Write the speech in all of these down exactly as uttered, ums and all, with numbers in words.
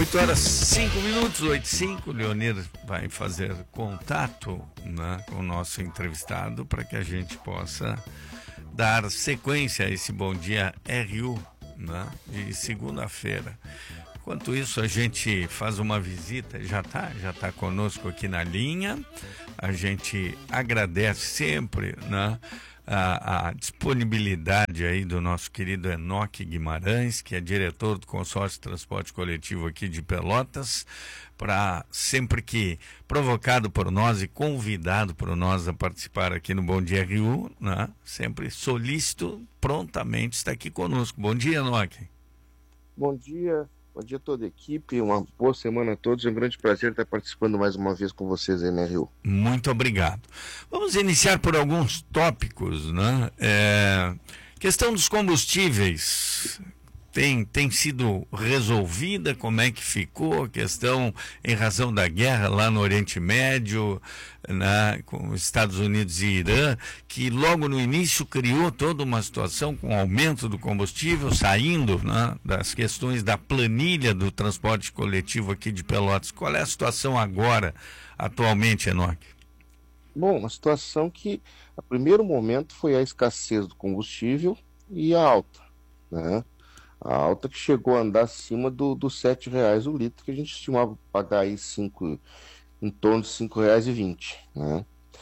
oito horas cinco minutos, oito e cinco. Leonir vai fazer contato, né, com o nosso entrevistado para que a gente possa dar sequência a esse Bom Dia R U, né, de segunda-feira. Enquanto isso, a gente faz uma visita, já está já tá conosco aqui na linha. A gente agradece sempre, né, A, a disponibilidade aí do nosso querido Enoque Guimarães, que é diretor do Consórcio de Transporte Coletivo aqui de Pelotas, para sempre que provocado por nós e convidado por nós a participar aqui no Bom Dia R U, né, sempre solícito, prontamente está aqui conosco. Bom dia, Enoque. Bom dia. Bom dia a toda a equipe, uma boa semana a todos, é um grande prazer estar participando mais uma vez com vocês aí na R U. Muito obrigado. Vamos iniciar por alguns tópicos, né? É, questão dos combustíveis tem, tem sido resolvida, como é que ficou a questão em razão da guerra lá no Oriente Médio, né, com os Estados Unidos e Irã, que logo no início criou toda uma situação com aumento do combustível, saindo, né, das questões da planilha do transporte coletivo aqui de Pelotas. Qual é a situação agora, atualmente, Enoque? Bom, a situação que, a primeiro momento, foi a escassez do combustível e a alta, né? A alta que chegou a andar acima dos do sete reais o litro, que a gente estimava pagar aí cinco, em torno de cinco reais e vinte, né?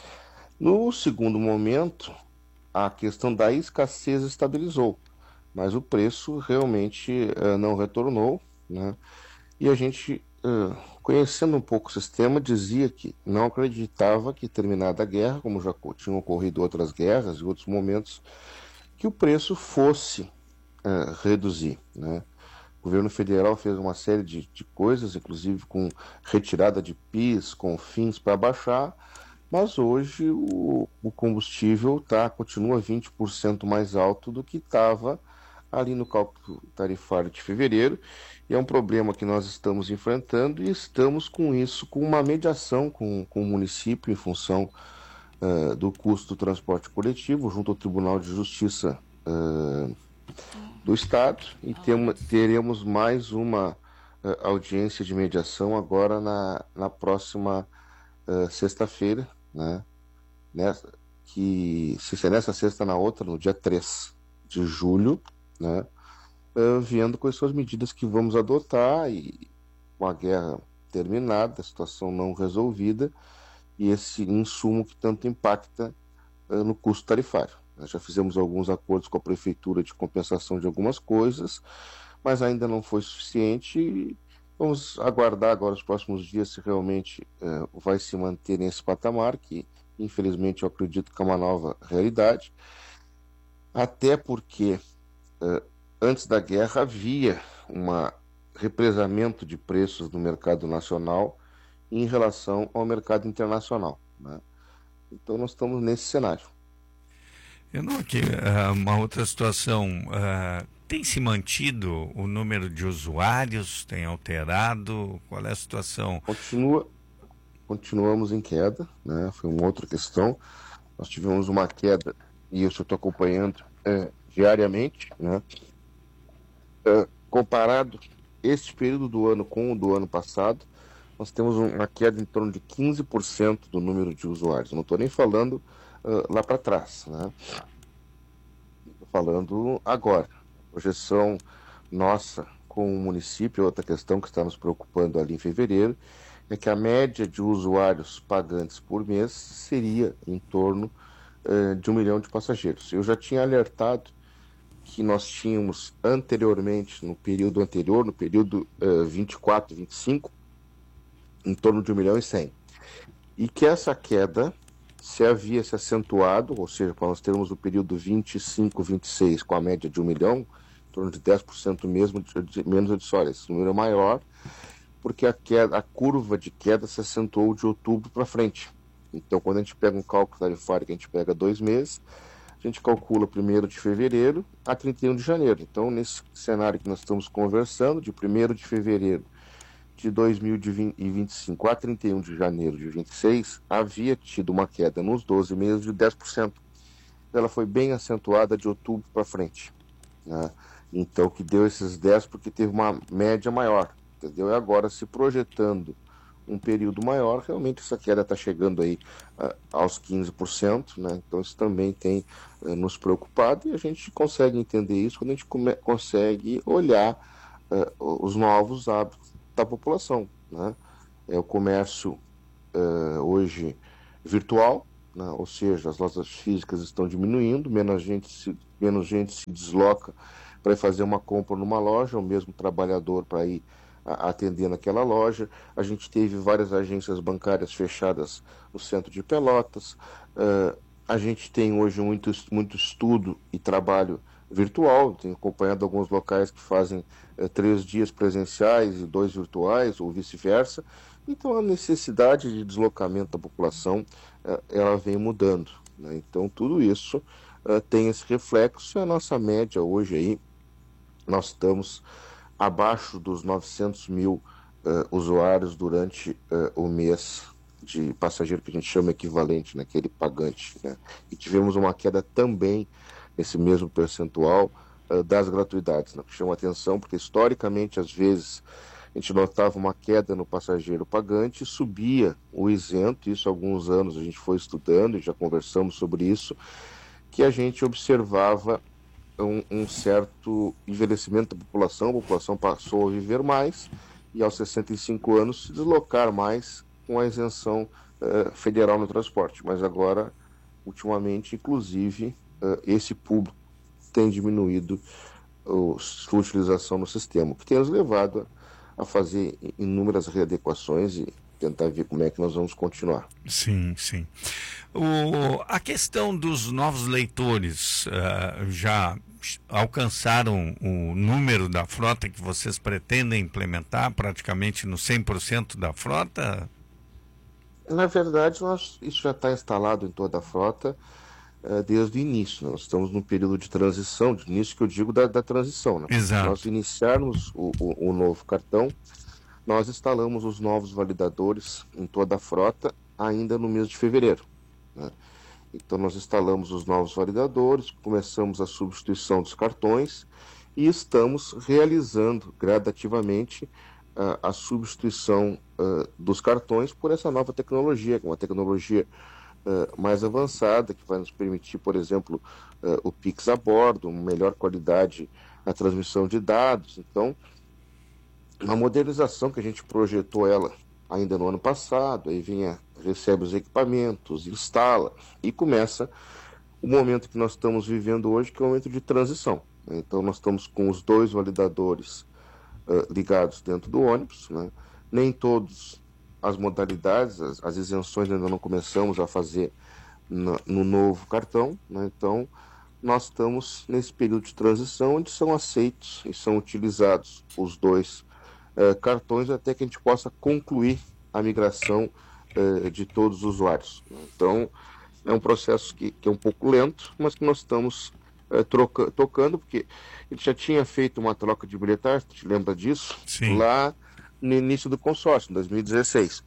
No segundo momento, a questão da escassez estabilizou, mas o preço realmente uh, não retornou, né? E a gente, uh, conhecendo um pouco o sistema, dizia que não acreditava que, terminada a guerra, como já tinham ocorrido outras guerras e outros momentos, que o preço fosse Uh, reduzir, né? O governo federal fez uma série de, de coisas, inclusive com retirada de P I S, com fins para baixar, mas hoje o, o combustível tá, continua vinte por cento mais alto do que estava ali no cálculo tarifário de fevereiro, e é um problema que nós estamos enfrentando e estamos com isso, com uma mediação com, com o município em função uh, do custo do transporte coletivo, junto ao Tribunal de Justiça uh, do Estado, e tem, teremos mais uma uh, audiência de mediação agora na, na próxima uh, sexta-feira, né? Nessa, que, se é nessa sexta, na outra, no dia três de julho, né? Uh, vendo quais são as medidas que vamos adotar, e com a guerra terminada, a situação não resolvida, e esse insumo que tanto impacta uh, no custo tarifário. Nós já fizemos alguns acordos com a prefeitura de compensação de algumas coisas, mas ainda não foi suficiente. Vamos aguardar agora os próximos dias se realmente uh, vai se manter nesse patamar, que infelizmente eu acredito que é uma nova realidade, até porque uh, antes da guerra havia um represamento de preços no mercado nacional em relação ao mercado internacional, né? Então nós estamos nesse cenário. Eu não aqui, uh, uma outra situação, uh, tem se mantido o número de usuários, tem alterado, qual é a situação? Continua, continuamos em queda, né? Foi uma outra questão, nós tivemos uma queda, e eu estou acompanhando é, diariamente, né? É, comparado este período do ano com o do ano passado, nós temos uma queda em torno de quinze por cento do número de usuários, não estou nem falando Uh, lá para trás, né? Estou falando agora. A projeção nossa com o município, outra questão que está nos preocupando ali em fevereiro, é que a média de usuários pagantes por mês seria em torno uh, de um milhão de passageiros. Eu já tinha alertado que nós tínhamos anteriormente, no período anterior, no período uh, vinte e quatro, vinte e cinco, em torno de um milhão e cem. E que essa queda se havia se acentuado, ou seja, para nós termos o período vinte e cinco, vinte e seis com a média de um milhão, em torno de dez por cento mesmo, de, de, menos adissórias. Esse número é maior, porque a, queda, a curva de queda se acentuou de outubro para frente. Então, quando a gente pega um cálculo tarifário que a gente pega dois meses, a gente calcula primeiro de fevereiro a trinta e um de janeiro. Então, nesse cenário que nós estamos conversando, de primeiro de fevereiro de dois mil e vinte e cinco a trinta e um de janeiro de vinte e seis, havia tido uma queda nos doze meses de dez por cento. Ela foi bem acentuada de outubro para frente, né? Então, que deu esses dez porque teve uma média maior. entendeu? E agora, se projetando um período maior, realmente essa queda está chegando aí uh, aos quinze por cento, né? Então isso também tem uh, nos preocupado, e a gente consegue entender isso quando a gente come- consegue olhar uh, os novos hábitos da população, né? É o comércio uh, hoje virtual, né? Ou seja, as lojas físicas estão diminuindo, menos gente se, menos gente se desloca para ir fazer uma compra numa loja, o mesmo trabalhador para ir atender naquela loja. A gente teve várias agências bancárias fechadas no centro de Pelotas. Uh, a gente tem hoje muito, muito estudo e trabalho virtual. Tenho acompanhado alguns locais que fazem uh, três dias presenciais e dois virtuais, ou vice-versa. Então a necessidade de deslocamento da população uh, ela vem mudando, né? Então tudo isso uh, tem esse reflexo. E a nossa média hoje aí, nós estamos abaixo dos novecentos mil uh, usuários durante uh, o mês de passageiro, que a gente chama equivalente, naquele pagante, né? E tivemos uma queda também nesse mesmo percentual uh, das gratuidades, né? Que chama atenção, porque historicamente, às vezes, a gente notava uma queda no passageiro pagante e subia o isento. Isso há alguns anos a gente foi estudando e já conversamos sobre isso, que a gente observava Um, um certo envelhecimento da população. A população passou a viver mais e aos sessenta e cinco anos se deslocar mais com a isenção uh, federal no transporte. Mas agora, ultimamente, inclusive, uh, esse público tem diminuído uh, sua utilização no sistema, o que tem nos levado a, a fazer inúmeras readequações e tentar ver como é que nós vamos continuar. Sim, sim. O, a questão dos novos leitores, uh, já alcançaram o número da frota que vocês pretendem implementar praticamente no cem por cento da frota? Na verdade, nós, isso já está instalado em toda a frota uh, desde o início, né? Nós estamos num período de transição, de início que eu digo da, da transição, né? Exato. Se nós iniciarmos o, o, o novo cartão, nós instalamos os novos validadores em toda a frota ainda no mês de fevereiro, né? Então nós instalamos os novos validadores, começamos a substituição dos cartões e estamos realizando gradativamente uh, a substituição uh, dos cartões por essa nova tecnologia, que é uma tecnologia uh, mais avançada, que vai nos permitir, por exemplo, uh, o Pix a bordo, uma melhor qualidade na transmissão de dados. Então, uma modernização que a gente projetou ela ainda no ano passado, aí vem a, recebe os equipamentos, instala e começa o momento que nós estamos vivendo hoje, que é o momento de transição. Então nós estamos com os dois validadores uh, ligados dentro do ônibus, né? Nem todas as modalidades, as, as isenções ainda não começamos a fazer no, no novo cartão, né? Então nós estamos nesse período de transição onde são aceitos e são utilizados os dois Uh, cartões até que a gente possa concluir a migração uh, de todos os usuários. Então, é um processo que, que é um pouco lento, mas que nós estamos uh, troca, tocando, porque a gente já tinha feito uma troca de bilhetagem, te lembra disso? Sim. Lá no início do consórcio, em dois mil e dezesseis.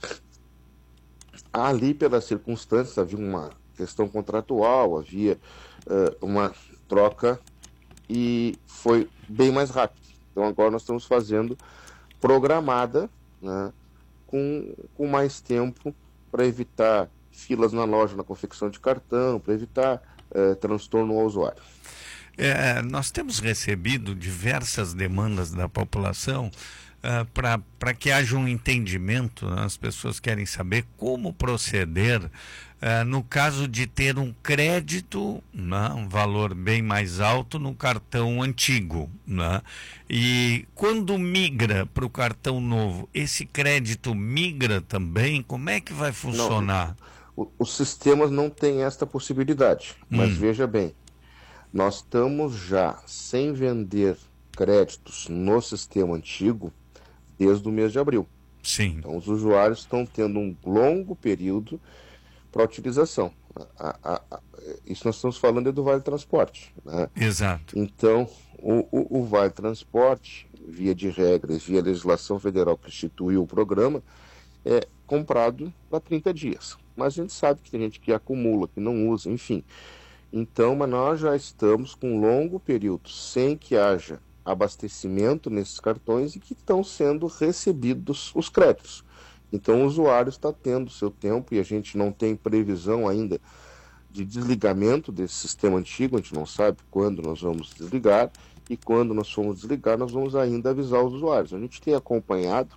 Ali, pelas circunstâncias, havia uma questão contratual, havia uh, uma troca e foi bem mais rápido. Então, agora nós estamos fazendo programada, né, com, com mais tempo para evitar filas na loja, na confecção de cartão, para evitar eh, transtorno ao usuário. É, nós temos recebido diversas demandas da população uh, para que haja um entendimento, né? As pessoas querem saber como proceder uh, no caso de ter um crédito, né? Um valor bem mais alto no cartão antigo, né? E quando migra para o cartão novo, esse crédito migra também? Como é que vai funcionar? Não, o, os sistemas não têm esta possibilidade, mas hum. veja bem, nós estamos já sem vender créditos no sistema antigo desde o mês de abril. Sim. Então, os usuários estão tendo um longo período para utilização. A, a, a, isso nós estamos falando é do Vale Transporte, né? Exato. Então, o, o, o Vale Transporte, via de regras, via legislação federal que instituiu o programa, é comprado para trinta dias. Mas a gente sabe que tem gente que acumula, que não usa, enfim. Então, mas nós já estamos com um longo período sem que haja abastecimento nesses cartões e que estão sendo recebidos os créditos. Então o usuário está tendo seu tempo e a gente não tem previsão ainda de desligamento desse sistema antigo, a gente não sabe quando nós vamos desligar, e quando nós formos desligar, nós vamos ainda avisar os usuários. A gente tem acompanhado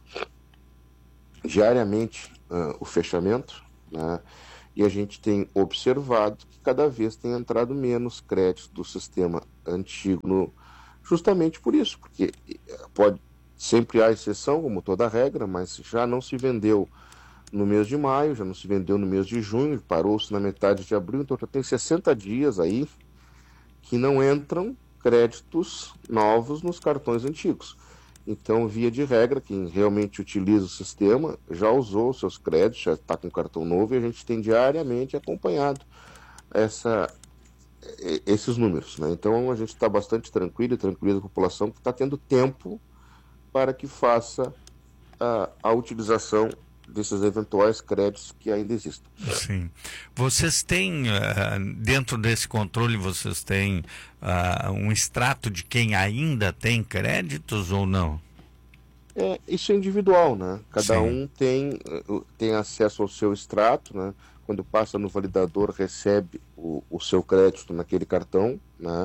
diariamente uh, o fechamento, né, e a gente tem observado que cada vez tem entrado menos créditos do sistema antigo, no, justamente por isso, porque pode, sempre há exceção, como toda regra, mas já não se vendeu no mês de maio, já não se vendeu no mês de junho, parou-se na metade de abril, então já tem sessenta dias aí que não entram créditos novos nos cartões antigos. Então, via de regra, quem realmente utiliza o sistema já usou os seus créditos, já está com cartão novo, e a gente tem diariamente acompanhado essa, esses números, né? Então, a gente está bastante tranquilo e tranquilo da população que está tendo tempo para que faça a, a utilização desses eventuais créditos que ainda existem. Sim. Vocês têm, uh, dentro desse controle, vocês têm uh, um extrato de quem ainda tem créditos ou não? É, isso é individual, né? Cada Sim. um tem, tem acesso ao seu extrato, né? Quando passa no validador, recebe o, o seu crédito naquele cartão, né?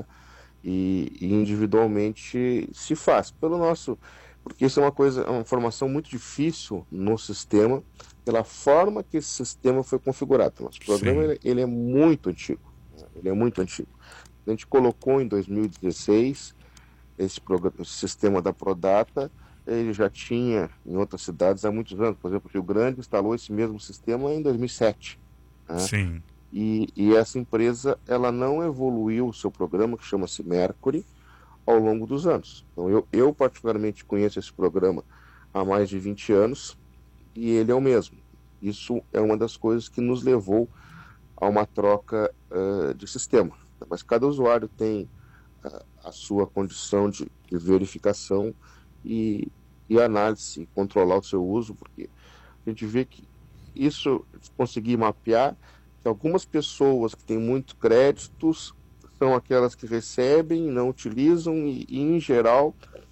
E, e individualmente se faz. Pelo nosso... Porque isso é uma coisa, é uma informação muito difícil no sistema, pela forma que esse sistema foi configurado. Nosso programa ele, ele é muito antigo, ele é muito antigo. A gente colocou em dois mil e dezesseis esse, programa, esse sistema da Prodata, ele já tinha em outras cidades há muitos anos. Por exemplo, Rio Grande instalou esse mesmo sistema em dois mil e sete. Né? Sim. E, e essa empresa ela não evoluiu o seu programa, que chama-se Mercury, ao longo dos anos. Então, eu, eu particularmente conheço esse programa há mais de vinte anos e ele é o mesmo. Isso é uma das coisas que nos levou a uma troca uh, de sistema. Mas cada usuário tem uh, a sua condição de, de verificação e, e análise, e controlar o seu uso, porque a gente vê que isso, conseguir mapear que algumas pessoas que têm muito créditos são aquelas que recebem, não utilizam e, e em geral,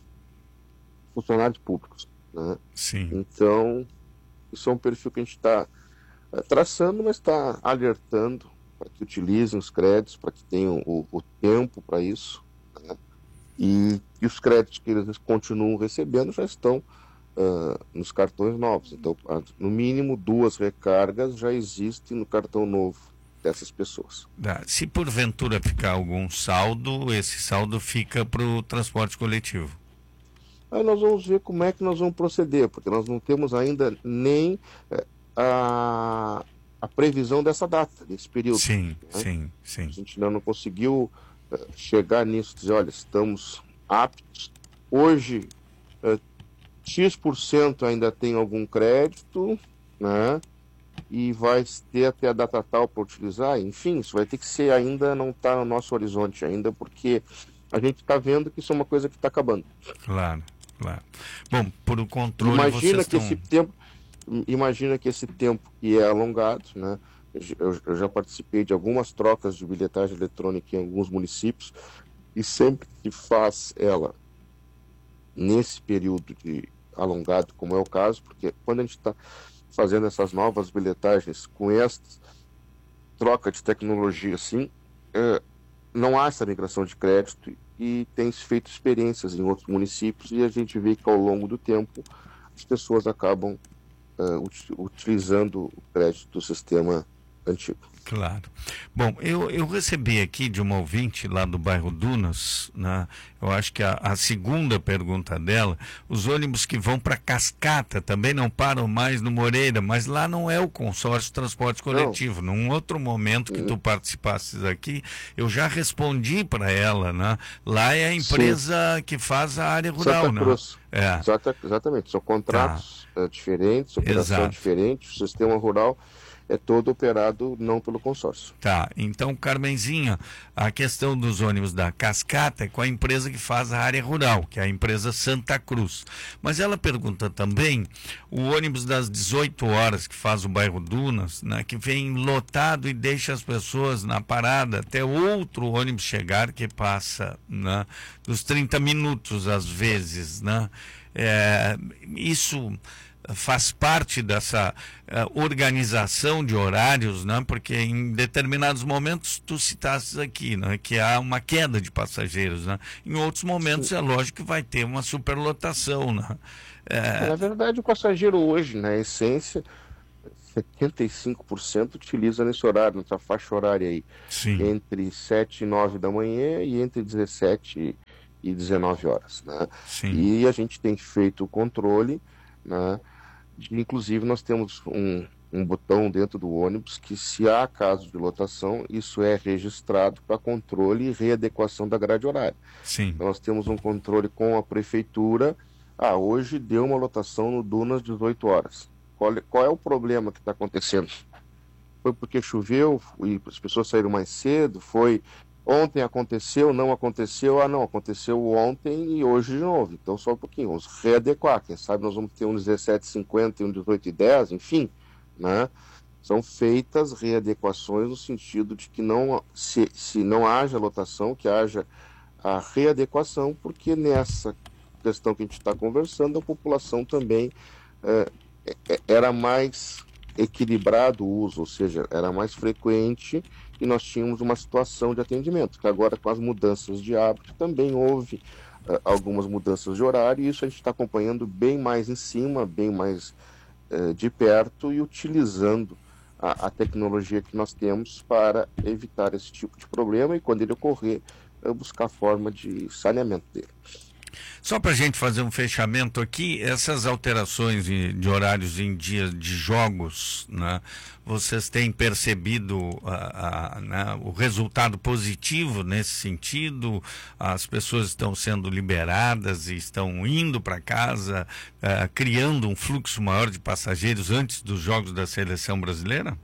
funcionários públicos. Né? Sim. Então, isso é um perfil que a gente está é, traçando, mas está alertando para que utilizem os créditos, para que tenham o, o tempo para isso. Né? E, e os créditos que eles continuam recebendo já estão uh, nos cartões novos. Então, no mínimo, duas recargas já existem no cartão novo dessas pessoas. Se porventura ficar algum saldo, esse saldo fica para o transporte coletivo. Aí nós vamos ver como é que nós vamos proceder, porque nós não temos ainda nem é, a, a previsão dessa data, desse período. Sim, né? sim, sim. A gente ainda não conseguiu é, chegar nisso, dizer, olha, estamos aptos. Hoje, é, X por cento ainda tem algum crédito, né? E vai ter até a data tal para utilizar, enfim, isso vai ter que ser ainda, não está no nosso horizonte ainda, porque a gente está vendo que isso é uma coisa que está acabando. Claro, claro. Bom, por o controle imagina vocês que estão... esse tempo, imagina que esse tempo que é alongado, né? Eu, eu já participei de algumas trocas de bilhetagem eletrônica em alguns municípios e sempre que faz ela nesse período de alongado, como é o caso, porque quando a gente está fazendo essas novas bilhetagens com esta troca de tecnologia assim, é, não há essa migração de crédito e tem se feito experiências em outros municípios e a gente vê que ao longo do tempo as pessoas acabam uh, ut utilizando o crédito do sistema antigo. Claro. Bom, eu, eu recebi aqui de uma ouvinte lá do bairro Dunas, né? Eu acho que a, a segunda pergunta dela, os ônibus que vão para Cascata também não param mais no Moreira, mas lá não é o consórcio transporte coletivo. Não. Num outro momento que tu participasses aqui, eu já respondi para ela, né? Lá é a empresa Sim. que faz a área rural, Santa Cruz. né? É. Exata, exatamente, são contratos tá. uh, diferentes, operação Exato. diferente, o sistema rural. é todo operado não pelo consórcio. Tá, então, Carmenzinha, a questão dos ônibus da Cascata é com a empresa que faz a área rural, que é a empresa Santa Cruz. Mas ela pergunta também, o ônibus das dezoito horas que faz o bairro Dunas, né, que vem lotado e deixa as pessoas na parada até outro ônibus chegar, que passa, né, dos trinta minutos às vezes, né? É, isso faz parte dessa uh, organização de horários, né? Porque em determinados momentos tu citaste aqui, né? Que há uma queda de passageiros, né? Em outros momentos é lógico que vai ter uma superlotação, né? É... Na verdade, o passageiro hoje, na essência, setenta e cinco por cento utiliza nesse horário, nessa faixa horária aí. Sim. Entre sete e nove da manhã e entre dezessete e dezenove horas, né? Sim. E a gente tem feito o controle, né? De, inclusive nós temos um, um botão dentro do ônibus que, se há caso de lotação, isso é registrado para controle e readequação da grade horária. Sim. Então, nós temos um controle com a prefeitura. Ah, hoje deu uma lotação no Dunas dezoito horas. Qual, qual é o problema que está acontecendo? Foi porque choveu e as pessoas saíram mais cedo? Foi ontem aconteceu, não aconteceu? Ah, não, aconteceu ontem e hoje de novo. Então, só um pouquinho, vamos readequar. Quem sabe nós vamos ter um dezessete e cinquenta e um dezoito e dez, enfim, né? São feitas readequações no sentido de que não, se, se não haja lotação, que haja a readequação, porque nessa questão que a gente está conversando, a população também é, era mais equilibrado o uso, ou seja, era mais frequente e nós tínhamos uma situação de atendimento, que agora com as mudanças de hábito também houve uh, algumas mudanças de horário, e isso a gente está acompanhando bem mais em cima, bem mais uh, de perto e utilizando a, a tecnologia que nós temos para evitar esse tipo de problema e, quando ele ocorrer, uh, buscar forma de saneamento dele. Só para a gente fazer um fechamento aqui, essas alterações de, de horários em dias de jogos, né, vocês têm percebido a, a, né, o resultado positivo nesse sentido? As pessoas estão sendo liberadas e estão indo para casa, uh, criando um fluxo maior de passageiros antes dos jogos da seleção brasileira?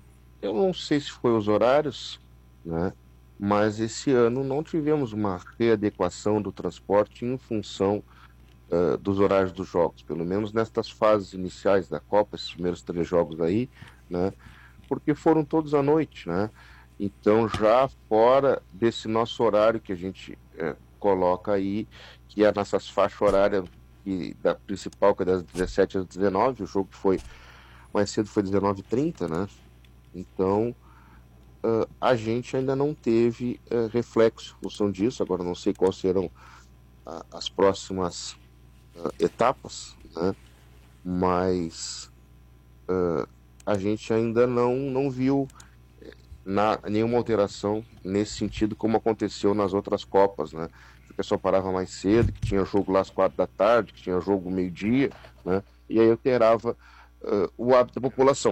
Eu não sei se foi os horários, né? Mas esse ano não tivemos uma readequação do transporte em função uh, dos horários dos jogos, pelo menos nestas fases iniciais da Copa, esses primeiros três jogos aí, né? Porque foram todos à noite, né? Então, já fora desse nosso horário que a gente uh, coloca aí, que é nessas faixas horárias que, da principal, que é das dezessete às dezenove, o jogo que foi mais cedo foi dezenove e trinta, né? Então, Uh, a gente ainda não teve uh, reflexo em função disso. Agora não sei quais serão uh, as próximas uh, etapas, né? Mas uh, a gente ainda não, não viu na, nenhuma alteração nesse sentido, como aconteceu nas outras Copas, né? Que o pessoal parava mais cedo, que tinha jogo lá às quatro da tarde, que tinha jogo meio-dia, né? E aí alterava uh, o hábito da população.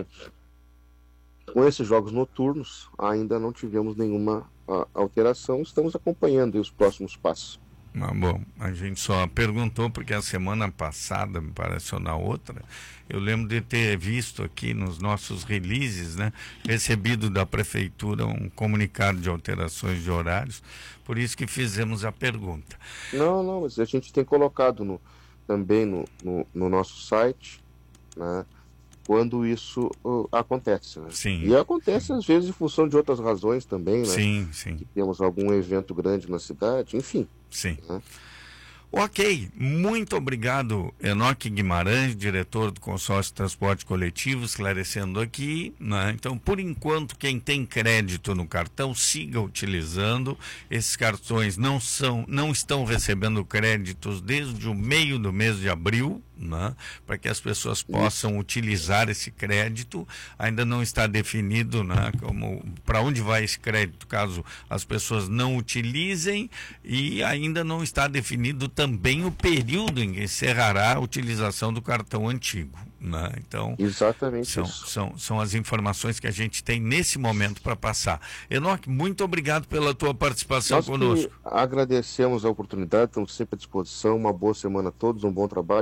Com esses jogos noturnos, ainda não tivemos nenhuma uh, alteração. Estamos acompanhando os próximos passos. Ah, bom, a gente só perguntou porque a semana passada, me parece, ou na outra, eu lembro de ter visto aqui nos nossos releases, né, recebido da prefeitura um comunicado de alterações de horários, por isso que fizemos a pergunta. Não, não, mas a gente tem colocado no, também no, no, no nosso site, né, quando isso uh, acontece, né? Sim. E acontece, sim, às vezes em função de outras razões também, né? Sim, sim. Que temos algum evento grande na cidade, enfim. Sim. Né? Ok, muito obrigado, Enoque Guimarães, diretor do Consórcio de Transporte Coletivo, esclarecendo aqui, né? Então, por enquanto, quem tem crédito no cartão, siga utilizando. Esses cartões não são, não estão recebendo créditos desde o meio do mês de abril, né? Para que as pessoas possam utilizar esse crédito. Ainda não está definido, né, como para onde vai esse crédito, caso as pessoas não utilizem, e ainda não está definido também o período em que encerrará a utilização do cartão antigo, né? Então, exatamente são, isso. São, são as informações que a gente tem nesse momento para passar. Enoque, muito obrigado pela tua participação Nós conosco. agradecemos a oportunidade, estamos sempre à disposição. Uma boa semana a todos, um bom trabalho e parabéns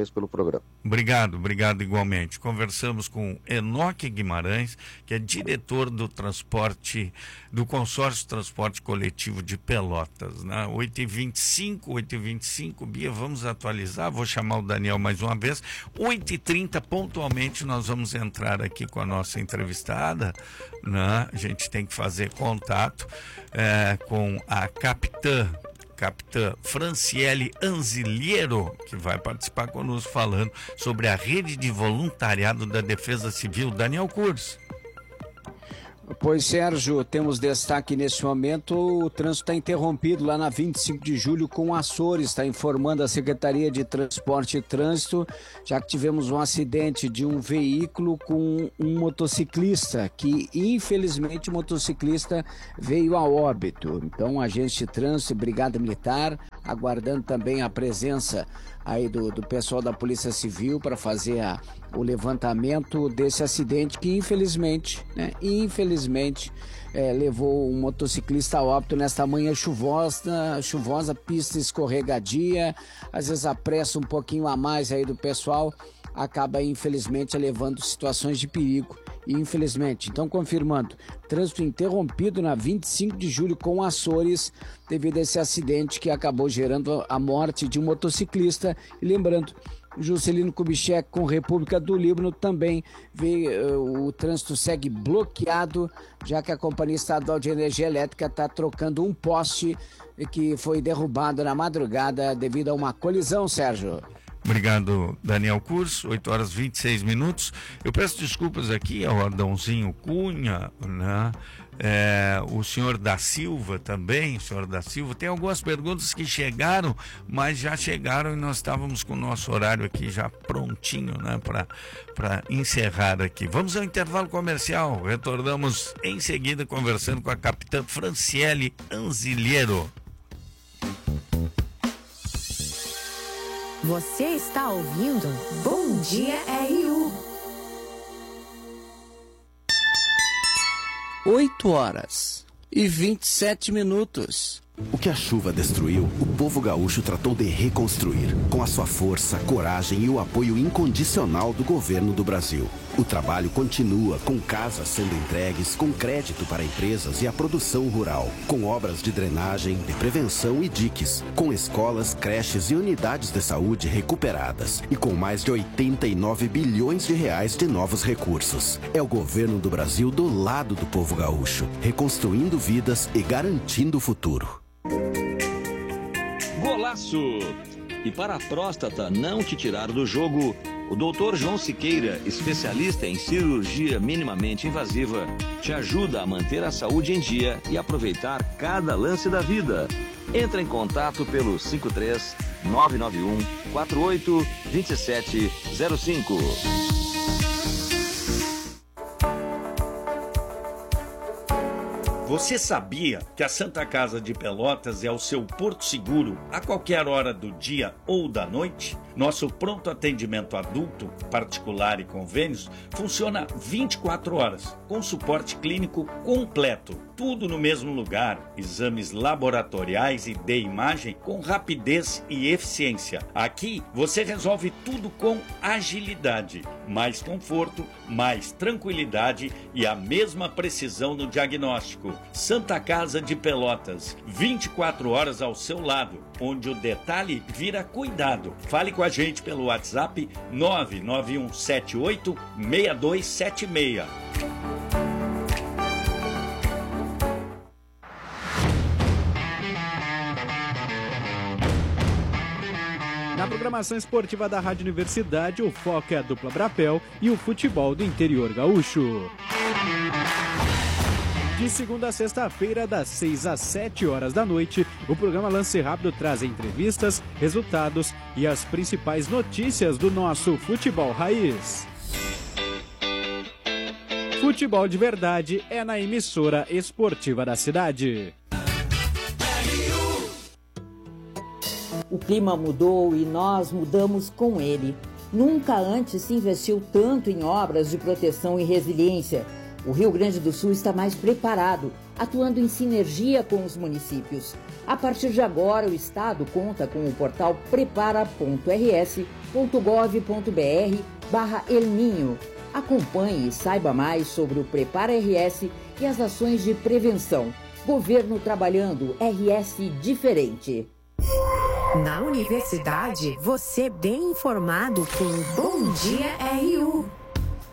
parabéns pelo programa. Obrigado, obrigado igualmente. Conversamos com Enoque Guimarães, que é diretor do transporte, do Consórcio Transporte Coletivo de Pelotas, né? oito e vinte e cinco, oito e vinte e cinco, Bia, vamos atualizar, vou chamar o Daniel mais uma vez. oito e trinta, pontualmente, nós vamos entrar aqui com a nossa entrevistada, né? A gente tem que fazer contato é, com a capitã Capitã Franciele Anziliero, que vai participar conosco falando sobre a rede de voluntariado da Defesa Civil. Daniel Curso. Pois, Sérgio, temos destaque nesse momento, o trânsito está interrompido lá na vinte e cinco de julho com Açores, está informando a Secretaria de Transporte e Trânsito, já que tivemos um acidente de um veículo com um motociclista, que infelizmente o motociclista veio a óbito. Então, agente de trânsito e Brigada Militar, aguardando também a presença aí do, do pessoal da Polícia Civil para fazer a, o levantamento desse acidente que infelizmente, né, infelizmente é, levou um motociclista a óbito nesta manhã chuvosa, chuvosa, pista escorregadia, às vezes a pressa um pouquinho a mais aí do pessoal acaba infelizmente levando situações de perigo. Infelizmente, então confirmando, trânsito interrompido na vinte e cinco de julho com Açores devido a esse acidente que acabou gerando a morte de um motociclista. E lembrando, Juscelino Kubitschek com República do Líbano também veio, uh, o trânsito segue bloqueado, já que a Companhia Estadual de Energia Elétrica está trocando um poste que foi derrubado na madrugada devido a uma colisão, Sérgio. Obrigado, Daniel Curso, oito horas e vinte e seis minutos. Eu peço desculpas aqui ao Adãozinho Cunha, né? É, o senhor da Silva também, o senhor da Silva. Tem algumas perguntas que chegaram, mas já chegaram e nós estávamos com o nosso horário aqui já prontinho, né? Para encerrar aqui. Vamos ao intervalo comercial. Retornamos em seguida conversando com a capitã Franciele Anziliero. Você está ouvindo Bom Dia R U. oito horas e vinte e sete minutos. O que a chuva destruiu, o povo gaúcho tratou de reconstruir, com a sua força, coragem e o apoio incondicional do governo do Brasil. O trabalho continua, com casas sendo entregues, com crédito para empresas e a produção rural, com obras de drenagem, de prevenção e diques, com escolas, creches e unidades de saúde recuperadas e com mais de oitenta e nove bilhões de reais de novos recursos. É o governo do Brasil do lado do povo gaúcho, reconstruindo vidas e garantindo o futuro. Golaço! E para a próstata não te tirar do jogo, o doutor João Siqueira, especialista em cirurgia minimamente invasiva, te ajuda a manter a saúde em dia e aproveitar cada lance da vida. Entra em contato pelo cinco três nove nove um quatro oito dois sete zero cinco. Você sabia que a Santa Casa de Pelotas é o seu porto seguro a qualquer hora do dia ou da noite? Nosso pronto atendimento adulto, particular e convênios funciona vinte e quatro horas, com suporte clínico completo. Tudo no mesmo lugar, exames laboratoriais e de imagem com rapidez e eficiência. Aqui você resolve tudo com agilidade, mais conforto, mais tranquilidade e a mesma precisão no diagnóstico. Santa Casa de Pelotas, vinte e quatro horas ao seu lado, onde o detalhe vira cuidado. Fale com a gente pelo WhatsApp nove nove um sete oito seis dois sete seis. Na programação esportiva da Rádio Universidade, o foco é a dupla Brapel e o futebol do interior gaúcho. De segunda a sexta-feira, das seis às sete horas da noite, o programa Lance Rápido traz entrevistas, resultados e as principais notícias do nosso futebol raiz. Futebol de verdade é na emissora esportiva da cidade. O clima mudou e nós mudamos com ele. Nunca antes se investiu tanto em obras de proteção e resiliência. O Rio Grande do Sul está mais preparado. atuando em sinergia com os municípios. A partir de agora, o Estado conta com o portal prepara ponto r s ponto gov ponto b r barra El Ninho. Acompanhe e saiba mais sobre o Prepara R S e as ações de prevenção. Governo trabalhando, R S diferente. Na universidade, você bem informado com o Bom Dia R U.